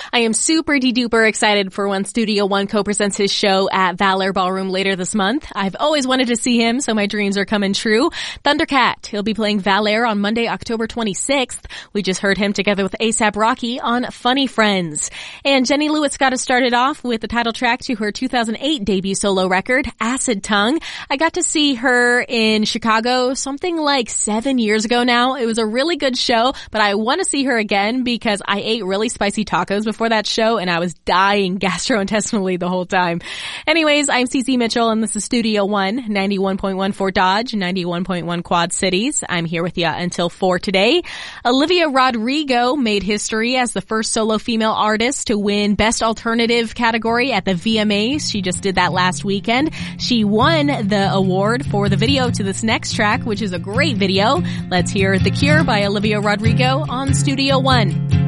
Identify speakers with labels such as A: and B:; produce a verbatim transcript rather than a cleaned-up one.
A: I am super de-duper excited for when Studio One co-presents his show at Valor Ballroom later this month. I've always wanted to see him, so my dreams are coming true. Thundercat, he'll be playing Valor on Monday, October twenty-sixth. We just heard him together with A$AP Rocky on Funny Friends. And Jenny Lewis got us started off with the title track to her two thousand eight debut solo record, Acid Tongue. I got to see her in Chicago something like seven years ago now. It was a really good show, but I want to see her again because I ate really spicy tacos before that show and I was dying gastrointestinally the whole time. Anyways, I'm Cece Mitchell and this is Studio One, ninety-one point one Fort Dodge, ninety-one point one Quad Cities. I'm here with you until four today. Olivia Rodrigo made history as the first solo female artist to win Best Alternative category at the V M As. She just did that last weekend. She won the award for the video to this next track, which is a great video. Let's hear The Cure by Olivia Rodrigo on Studio One.